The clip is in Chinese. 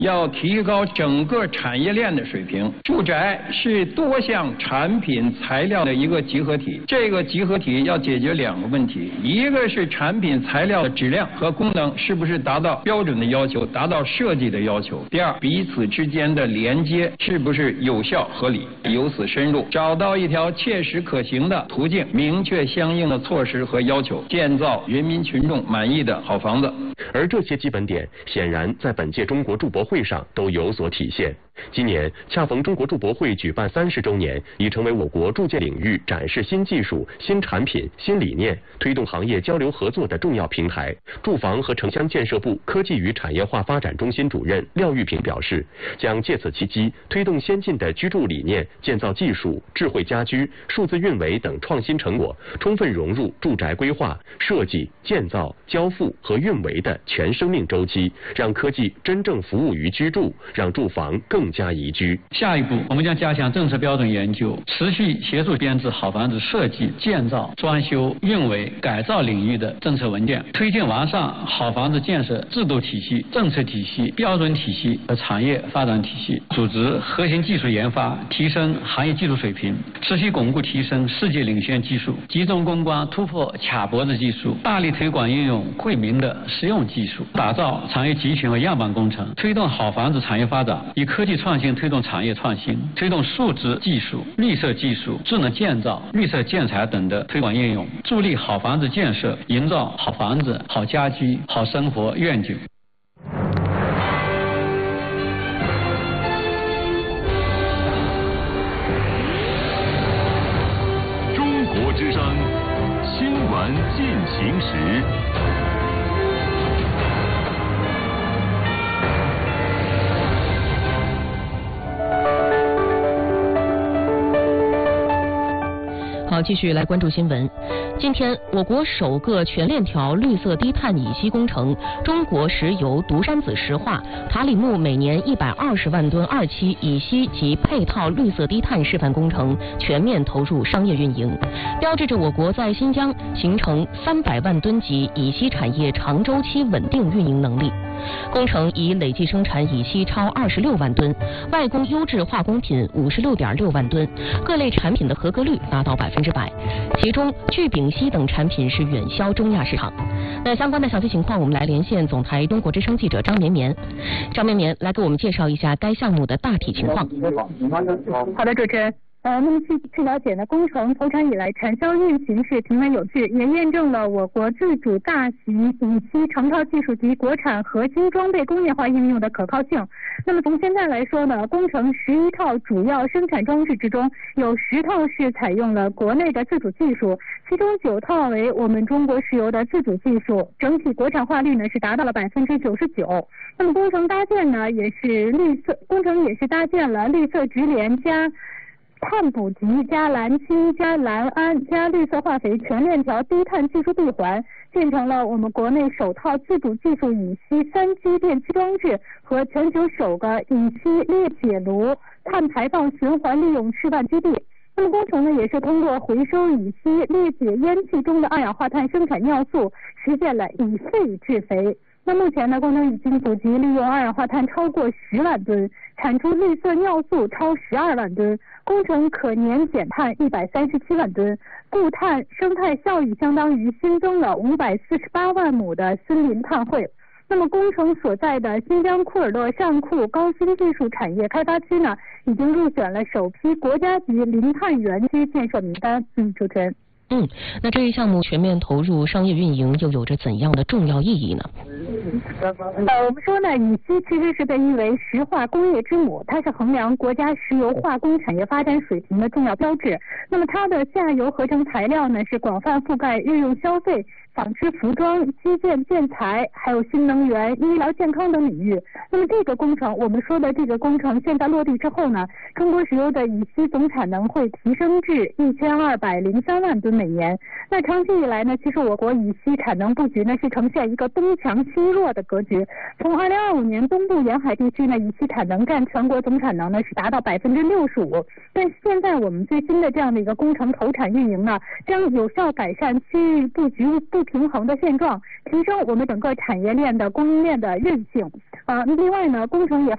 要提高整个产业链的水平。住宅是多项产品材料的一个集合体，这个集合体要解决2个问题，一个是产品材料的质量和功能是不是达到标准的要求，达到设计的要求。第二，彼此之间的连接是不是有效合理，由此深入，找到一条切实可行的途径，明确相应的措施和要求，建造人民群众满意的好房子。 而这些基本点显然在本届中国筑博会上都有所体现。今年恰逢中国筑博会举办30周年，已成为我国筑建领域展示新技术、新产品、新理念，推动行业交流合作的重要平台。住房和城乡建设部科技与产业化发展中心主任廖玉平表示，将借此契机，推动先进的居住理念、建造技术、智慧家居、数字运维等创新成果，充分融入住宅规划、设计、建造、交付和运维的全生命周期，让科技真正服务于居住，让住房更加宜居。 下一步，我们将加强政策标准研究，持续协助编制好房子设计、建造、装修、运维、改造领域的政策文件，推进完善好房子建设制度体系、政策体系、标准体系和产业发展体系，组织核心技术研发，提升行业技术水平，持续巩固提升世界领先技术，集中攻关突破卡脖子技术，大力推广应用惠民的实用技术，打造产业集群和样板工程，推动好房子产业发展，以科技创新推动产业创新，推动数字技术、绿色技术、智能建造、绿色建材等的推广应用，助力好房子建设，营造好房子、好家居、好生活愿景。 中国之声新闻进行时。 好，继续来关注新闻。今天，我国首个全链条绿色低碳乙烯工程——中国石油独山子石化塔里木每年120万吨2期乙烯及配套绿色低碳示范工程全面投入商业运营，标志着我国在新疆形成300万吨级乙烯产业长周期稳定运营能力。工程已累计生产乙烯超26万吨，外供优质化工品56.6万吨，各类产品的合格率达到100%，其中聚丙烯等产品是远销中亚市场。那相关的详细情况，我们来连线总台中国之声记者张绵绵。张绵绵来给我们介绍一下该项目的大体情况。 好的，主持人。那么据了解呢，工程投产以来产销运行是平稳有序，也验证了我国自主大型乙烯成套技术及国产核心装备工业化应用的可靠性。那么从现在来说呢，工程11套主要生产装置之中，有10套是采用了国内的自主技术，其中9套为我们中国石油的自主技术，整体国产化率呢是达到了99%。那么工程搭建呢也是搭建了绿色直联加碳捕集加蓝氢加蓝氨加绿色化肥全链条低碳技术闭环，建成了我们国内首套自主技术乙烯3基电气装置和全球首个乙烯裂解炉碳排放循环利用示范基地。那么工程呢也是通过回收乙烯裂解烟气中的二氧化碳生产尿素，实现了以废制肥。那目前呢，工程已经普及利用二氧化碳超过10万吨，产出绿色尿素超12万吨，工程可年减碳137万吨，固碳生态效益相当于新增了548万亩的森林碳汇。那么工程所在的新疆库尔勒上库高新技术产业开发区呢，已经入选了首批国家级零碳园区建设名单。主持人。 那这一项目全面投入商业运营又有着怎样的重要意义呢？ 我们说呢，乙烯其实是被誉为石化工业之母，它是衡量国家石油化工产业发展水平的重要标志。那么它的下游合成材料呢，是广泛覆盖日用消费、纺织服装、基建建材，还有新能源、医疗健康等领域。那么这个工程，我们说的这个工程现在落地之后呢，中国石油的乙烯总产能会提升至1203万吨每年。那长期以来呢，其实我国乙烯产能布局呢是呈现一个东强西弱的格局。从2025年东部沿海地区呢，乙烯产能占全国总产能呢是达到65%。但是现在我们最新的这样的一个工程投产运营呢，将有效改善区域布局不平衡的现状，提升我们整个产业链的供应链的韧性。另外呢，工程也